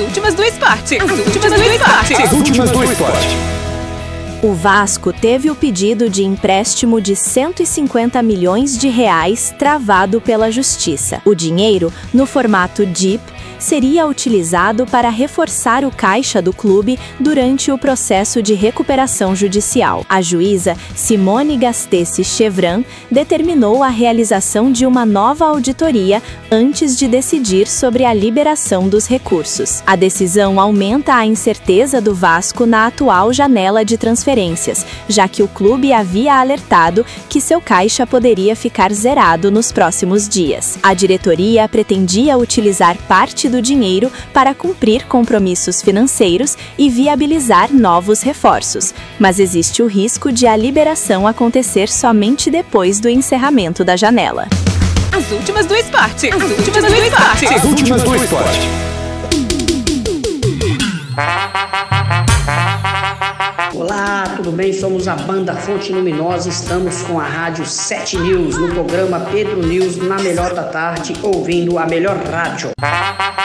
últimas do esporte. As últimas do esporte. As últimas do esporte. O Vasco teve o pedido de empréstimo de 150 milhões de reais travado pela Justiça. O dinheiro, no formato DIP, seria utilizado para reforçar o caixa do clube durante o processo de recuperação judicial. A juíza Simone Gastesi Chevran determinou a realização de uma nova auditoria antes de decidir sobre a liberação dos recursos. A decisão aumenta a incerteza do Vasco na atual janela de transferências, já que o clube havia alertado que seu caixa poderia ficar zerado nos próximos dias. A diretoria pretendia utilizar parte do dinheiro para cumprir compromissos financeiros e viabilizar novos reforços, mas existe o risco de a liberação acontecer somente depois do encerramento da janela. As últimas do esporte. As últimas do esporte. As últimas do esporte. Olá, tudo bem? Somos a banda Fonte Luminosa, estamos com a Rádio 7 News, no programa Pedro News, na melhor da tarde, ouvindo a melhor rádio.